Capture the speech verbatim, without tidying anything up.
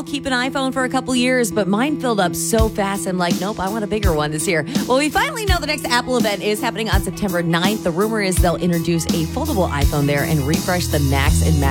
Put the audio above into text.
keep an iPhone for a couple years, but mine filled up so fast. I'm like, nope, I want a bigger one this year. Well, we finally know the next Apple event is happening on September ninth. The rumor is they'll introduce a foldable iPhone there and refresh the Max and Max